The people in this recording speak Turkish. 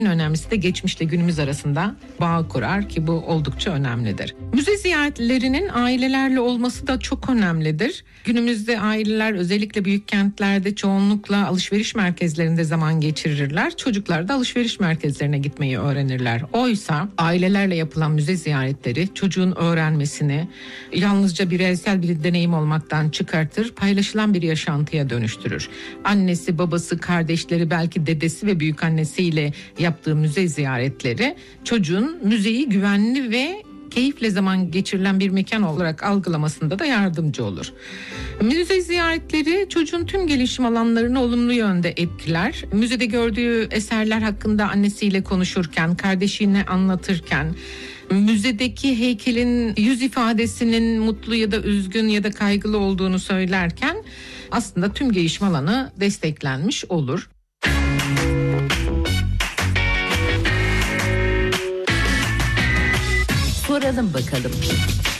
En önemlisi de geçmişle günümüz arasında bağ kurar ki bu oldukça önemlidir. Müze ziyaretlerinin ailelerle olması da çok önemlidir. Günümüzde aileler özellikle büyük kentlerde çoğunlukla alışveriş merkezlerinde zaman geçirirler. Çocuklar da alışveriş merkezlerine gitmeyi öğrenirler. Oysa ailelerle yapılan müze ziyaretleri çocuğun öğrenmesini yalnızca bireysel bir deneyim olmaktan çıkartır, paylaşılan bir yaşantıya dönüştürür. Annesi, babası, kardeşleri, belki dedesi ve büyükannesiyle yaptığı müze ziyaretleri çocuğun müzeyi güvenli ve keyifle zaman geçirilen bir mekan olarak algılamasında da yardımcı olur. Müze ziyaretleri çocuğun tüm gelişim alanlarını olumlu yönde etkiler. Müzede gördüğü eserler hakkında annesiyle konuşurken, kardeşine anlatırken, müzedeki heykelin yüz ifadesinin mutlu ya da üzgün ya da kaygılı olduğunu söylerken aslında tüm gelişim alanı desteklenmiş olur. Soralım bakalım.